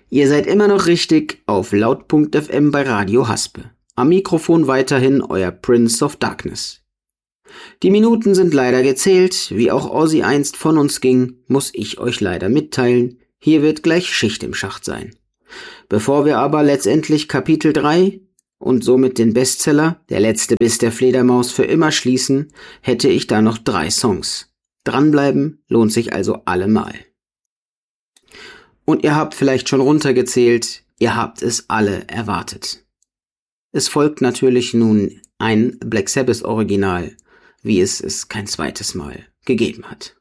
Ihr seid immer noch richtig auf Laut.fm bei Radio Haspe. Am Mikrofon weiterhin euer Prince of Darkness. Die Minuten sind leider gezählt. Wie auch Ozzy einst von uns ging, muss ich euch leider mitteilen. Hier wird gleich Schicht im Schacht sein. Bevor wir aber letztendlich Kapitel 3 und somit den Bestseller Der letzte Biss der Fledermaus für immer schließen, hätte ich da noch 3 Songs. Dranbleiben lohnt sich also allemal. Und ihr habt vielleicht schon runtergezählt, ihr habt es alle erwartet. Es folgt natürlich nun ein Black Sabbath Original, wie es kein zweites Mal gegeben hat.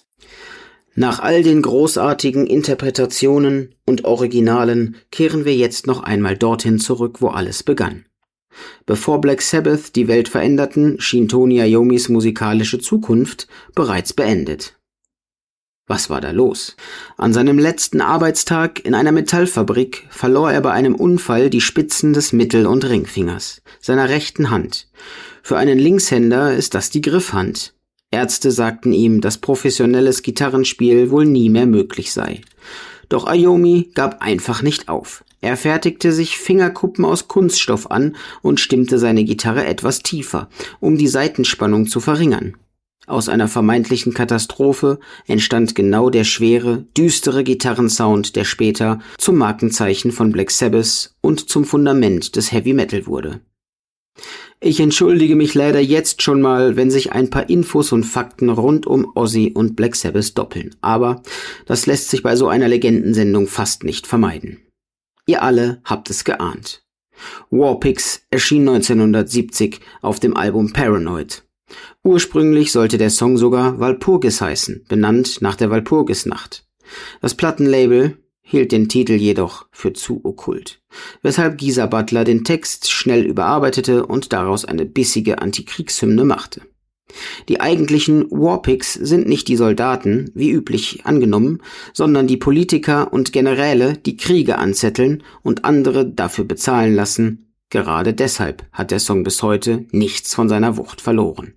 Nach all den großartigen Interpretationen und Originalen kehren wir jetzt noch einmal dorthin zurück, wo alles begann. Bevor Black Sabbath die Welt veränderten, schien Tony Iommis musikalische Zukunft bereits beendet. Was war da los? An seinem letzten Arbeitstag in einer Metallfabrik verlor er bei einem Unfall die Spitzen des Mittel- und Ringfingers, seiner rechten Hand. Für einen Linkshänder ist das die Griffhand. Ärzte sagten ihm, dass professionelles Gitarrenspiel wohl nie mehr möglich sei. Doch Iommi gab einfach nicht auf. Er fertigte sich Fingerkuppen aus Kunststoff an und stimmte seine Gitarre etwas tiefer, um die Saitenspannung zu verringern. Aus einer vermeintlichen Katastrophe entstand genau der schwere, düstere Gitarrensound, der später zum Markenzeichen von Black Sabbath und zum Fundament des Heavy Metal wurde. Ich entschuldige mich leider jetzt schon mal, wenn sich ein paar Infos und Fakten rund um Ozzy und Black Sabbath doppeln, aber das lässt sich bei so einer Legendensendung fast nicht vermeiden. Ihr alle habt es geahnt. Warpigs erschien 1970 auf dem Album Paranoid. Ursprünglich sollte der Song sogar Walpurgis heißen, benannt nach der Walpurgisnacht. Das Plattenlabel hielt den Titel jedoch für zu okkult, weshalb Geezer Butler den Text schnell überarbeitete und daraus eine bissige Antikriegshymne machte. Die eigentlichen Warpigs sind nicht die Soldaten, wie üblich angenommen, sondern die Politiker und Generäle, die Kriege anzetteln und andere dafür bezahlen lassen. Gerade deshalb hat der Song bis heute nichts von seiner Wucht verloren.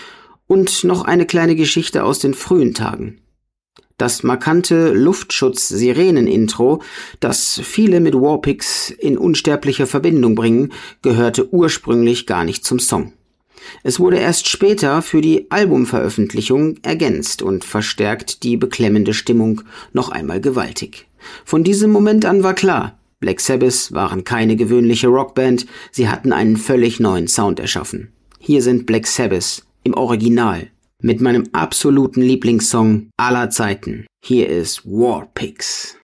Und noch eine kleine Geschichte aus den frühen Tagen. Das markante Luftschutz-Sirenen-Intro, das viele mit Warpigs in unsterbliche Verbindung bringen, gehörte ursprünglich gar nicht zum Song. Es wurde erst später für die Albumveröffentlichung ergänzt und verstärkt die beklemmende Stimmung noch einmal gewaltig. Von diesem Moment an war klar, Black Sabbath waren keine gewöhnliche Rockband, sie hatten einen völlig neuen Sound erschaffen. Hier sind Black Sabbath im Original mit meinem absoluten Lieblingssong aller Zeiten. Hier ist Warpigs.